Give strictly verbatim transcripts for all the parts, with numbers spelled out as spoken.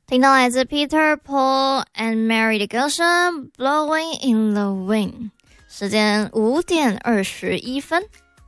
听到来自 Peter Paul and Mary 的歌声 Blowing in the Wind， 时间五点二十一分。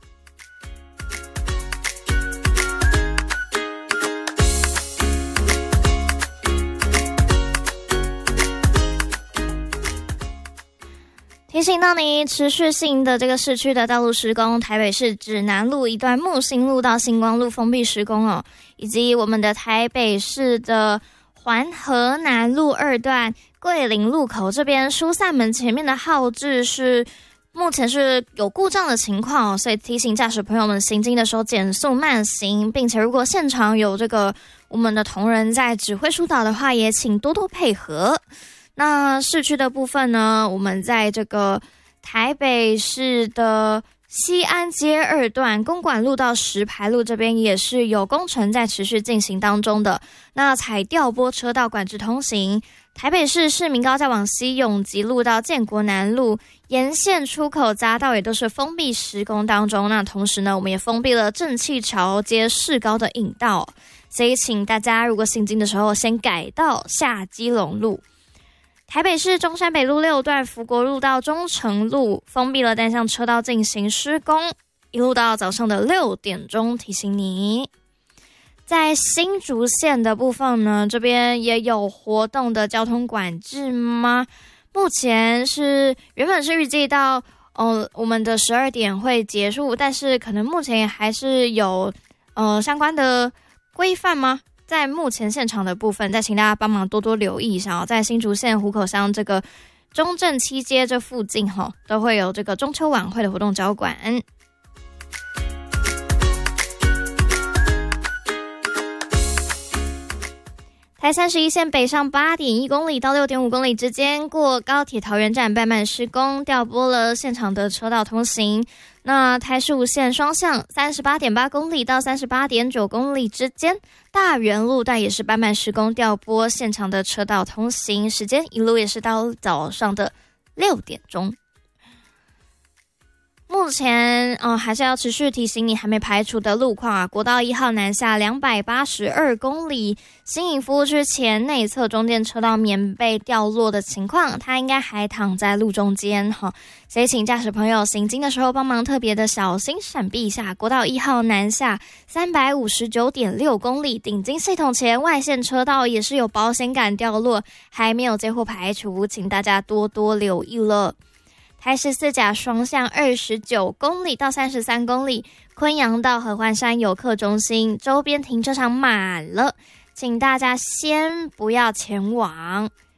提醒到你，持续性的这个市区的道路施工，台北市指南路一段木星路到星光路封闭施工哦，以及我们的台北市的环河南路二段桂林路口这边疏散门前面的号志是目前是有故障的情况，所以提醒驾驶朋友们行经的时候减速慢行，并且如果现场有这个我们的同仁在指挥疏导的话，也请多多配合。那市区的部分呢，我们在这个台北市的西安街二段公馆路到石牌路这边也是有工程在持续进行当中的，那采调拨车道管制通行。台北市市民高架往西永吉路到建国南路沿线出口匝道也都是封闭施工当中，那同时呢，我们也封闭了正气桥接市高的引道，所以请大家如果行经的时候先改道下基隆路。台北市中山北路六段福国路到中城路封闭了单向车道进行施工，一路到早上的六点钟，提醒你。在新竹县的部分呢，这边也有活动的交通管制吗？目前是原本是预计到呃我们的十二点会结束，但是可能目前也还是有呃相关的规范吗？在目前现场的部分，再请大家帮忙多多留意一下哦。在新竹县湖口乡这个中正七街这附近哈、哦，都会有这个中秋晚会的活动交管。台三十一线北上八点一公里到六点五公里之间，过高铁桃园站慢慢施工，调拨了现场的车道通行。那台十五线双向三十八点八公里到三十八点九公里之间，大园路段也是慢慢施工，调拨现场的车道通行，时间一路也是到早上的六点钟。目前呃还是要持续提醒你还没排除的路况啊，国道一号南下两百八十二公里，新营服务区前内侧中间车道棉被掉落的情况，它应该还躺在路中间哈，所以请驾驶朋友行经的时候帮忙特别的小心闪避一下。国道一号南下三百五十九点六公里，顶金系统前外线车道也是有保险杆掉落，还没有接获排除，请大家多多留意了。台十四甲双向二十九公里到三十三公里，昆阳到合欢山游客中心周边停车场满了，请大家先不要前往。